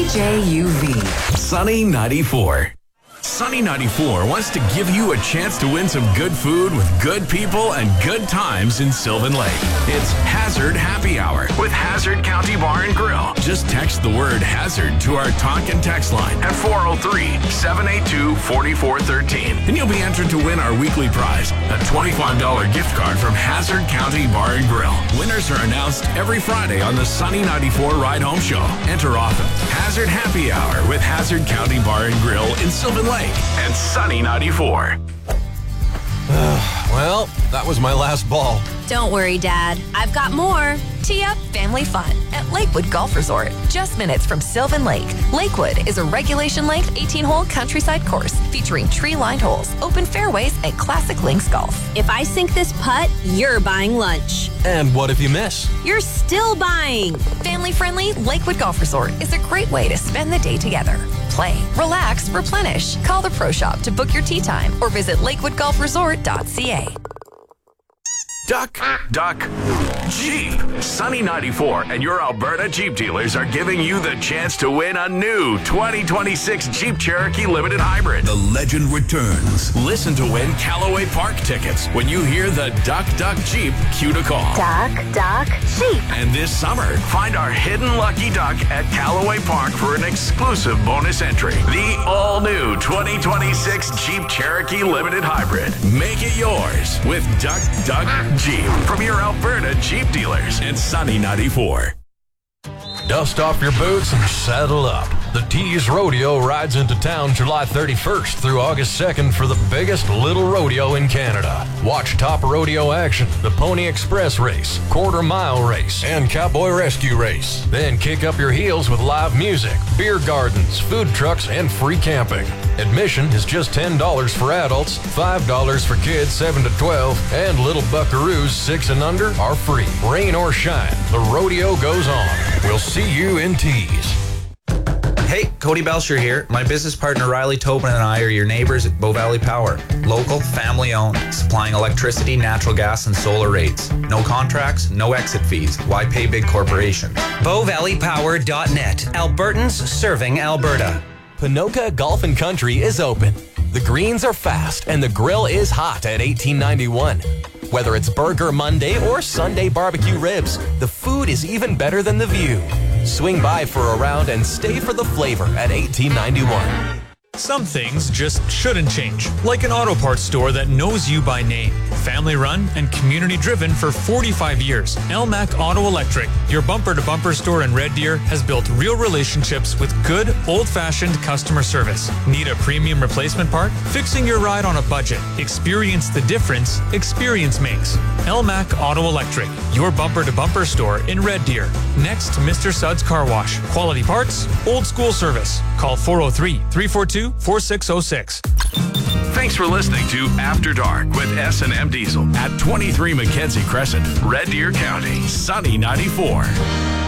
CJUV. Sunny 94. Sunny 94 wants to give you a chance to win some good food with good people and good times in Sylvan Lake. It's Hazard Happy Hour with Hazard County Bar and Grill. Just text the word Hazard to our talk and text line at 403-782-4413. And you'll be entered to win our weekly prize, a $25 gift card from Hazard County Bar and Grill. Winners are announced every Friday on the Sunny 94 Ride Home Show. Enter often. Hazard Happy Hour with Hazard County Bar and Grill in Sylvan Lake and Sunny 94. Well, that was my last ball. Don't worry, Dad. I've got more. Tee up family fun at Lakewood Golf Resort, just minutes from Sylvan Lake. Lakewood is a regulation-length 18-hole countryside course featuring tree-lined holes, open fairways, and classic links golf. If I sink this putt, you're buying lunch. And what if you miss? You're still buying. Family-friendly Lakewood Golf Resort is a great way to spend the day together. Play, relax, replenish. Call the Pro Shop to book your tee time or visit lakewoodgolfresort.ca. Duck, Jeep. Sunny 94 and your Alberta Jeep dealers are giving you the chance to win a new 2026 Jeep Cherokee Limited Hybrid. The legend returns. Listen to win Callaway Park tickets when you hear the Duck, Jeep cue to call. Duck, Jeep. And this summer, find our hidden lucky duck at Callaway Park for an exclusive bonus entry. The all-new 2026 Jeep Cherokee Limited Hybrid. Make it yours with Duck, Jeep from your Alberta Jeep dealers and Sunny 94. Dust off your boots and saddle up. The Tees Rodeo rides into town July 31st through August 2nd for the biggest little rodeo in Canada. Watch top rodeo action, the Pony Express race, quarter-mile race, and cowboy rescue race. Then kick up your heels with live music, beer gardens, food trucks, and free camping. Admission is just $10 for adults, $5 for kids 7 to 12, and little buckaroos 6 and under are free. Rain or shine, the rodeo goes on. We'll see you in Tees. Hey, Cody Belcher here. My business partner Riley Tobin and I are your neighbors at Bow Valley Power. Local, family-owned, supplying electricity, natural gas, and solar rates. No contracts, no exit fees. Why pay big corporations? BowValleyPower.net. Albertans serving Alberta. Panoka Golf and Country is open. The greens are fast and the grill is hot at 1891. Whether it's Burger Monday or Sunday barbecue ribs, the food is even better than the view. Swing by for a round and stay for the flavor at 1891. Some things just shouldn't change, like an auto parts store that knows you by name. Family run and community driven for 45 years. Elmac Auto Electric, your bumper-to-bumper store in Red Deer, has built real relationships with good, old-fashioned customer service. Need a premium replacement part? Fixing your ride on a budget. Experience the difference experience makes. Elmac Auto Electric, your bumper-to-bumper store in Red Deer. Next to Mr. Suds Car Wash. Quality parts, old school service. Call 403-342-4606. Thanks for listening to After Dark with S&M Diesel at 23 Mackenzie Crescent, Red Deer County, Sunny 94.